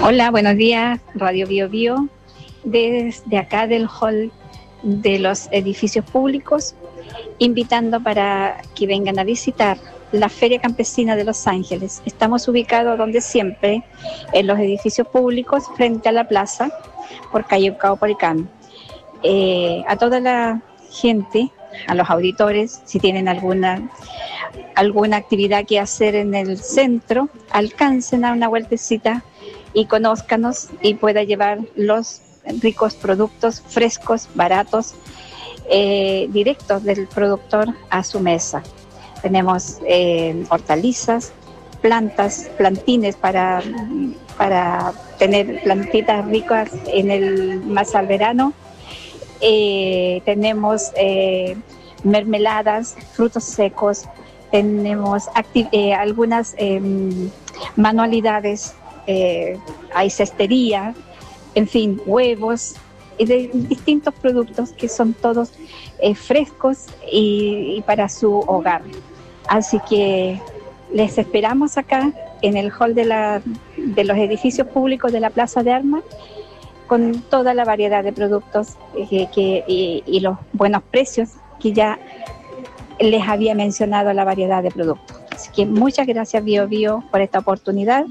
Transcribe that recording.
Hola, buenos días, Radio Bio Bio. Desde acá del hall de los edificios públicos, invitando para que vengan a visitar la Feria Campesina de Los Ángeles. Estamos ubicados donde siempre, en los edificios públicos, frente a la plaza, por calle Caupolicán. A toda la gente, a los auditores, si tienen alguna actividad que hacer en el centro, alcancen a una vueltecita y conózcanos y pueda llevar los ricos productos frescos, baratos, directos del productor a su mesa. Tenemos hortalizas, plantines para tener plantitas ricas más al verano. Tenemos mermeladas, frutos secos, tenemos algunas manualidades, hay cestería, en fin, huevos y de distintos productos que son todos frescos y para su hogar. Así que les esperamos acá en el hall de los edificios públicos de la Plaza de Armas, con toda la variedad de productos y los buenos precios que ya les había mencionado, la variedad de productos. Así que muchas gracias Bio Bio por esta oportunidad.